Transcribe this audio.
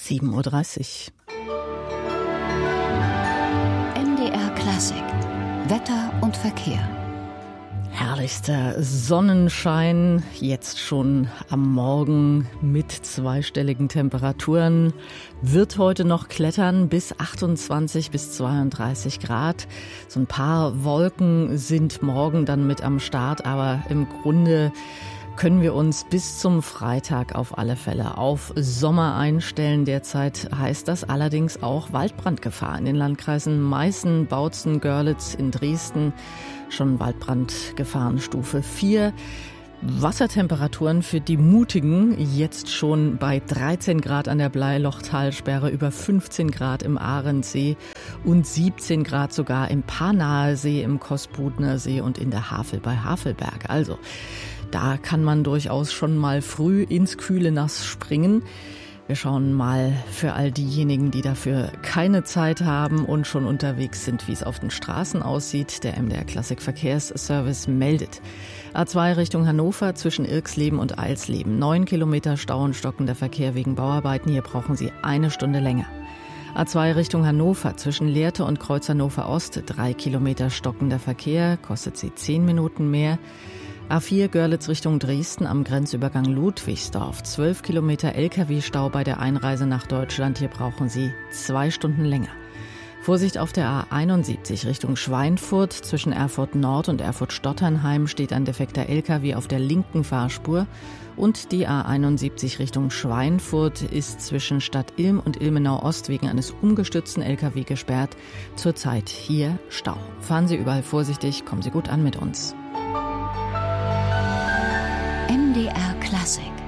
7:30 Uhr. MDR Klassik. Wetter und Verkehr. Herrlichster Sonnenschein, jetzt schon am Morgen mit zweistelligen Temperaturen. Wird heute noch klettern bis 28 bis 32 Grad. So ein paar Wolken sind morgen dann mit am Start, aber im Grunde können wir uns bis zum Freitag auf alle Fälle auf Sommer einstellen. Derzeit heißt das allerdings auch Waldbrandgefahr in den Landkreisen Meißen, Bautzen, Görlitz, in Dresden. Schon Waldbrandgefahrenstufe 4. Wassertemperaturen für die Mutigen jetzt schon bei 13 Grad an der Bleilochtalsperre, über 15 Grad im Ahrensee und 17 Grad sogar im Panaher See, im Kosputner See und in der Havel bei Havelberg. Also da kann man durchaus schon mal früh ins kühle Nass springen. Wir schauen mal für all diejenigen, die dafür keine Zeit haben und schon unterwegs sind, wie es auf den Straßen aussieht. Der MDR Klassik Verkehrsservice meldet. A2 Richtung Hannover zwischen Irxleben und Eilsleben. 9 Kilometer Stau und stockender Verkehr wegen Bauarbeiten. Hier brauchen Sie 1 Stunde länger. A2 Richtung Hannover zwischen Lehrte und Kreuz Hannover Ost. 3 Kilometer stockender Verkehr, kostet Sie 10 Minuten mehr. A4 Görlitz Richtung Dresden am Grenzübergang Ludwigsdorf. 12 Kilometer Lkw-Stau bei der Einreise nach Deutschland. Hier brauchen Sie 2 Stunden länger. Vorsicht auf der A71 Richtung Schweinfurt. Zwischen Erfurt Nord und Erfurt Stotternheim steht ein defekter Lkw auf der linken Fahrspur. Und die A71 Richtung Schweinfurt ist zwischen Stadt Ilm und Ilmenau Ost wegen eines umgestürzten Lkw gesperrt. Zurzeit hier Stau. Fahren Sie überall vorsichtig, kommen Sie gut an mit uns. MDR Klassik.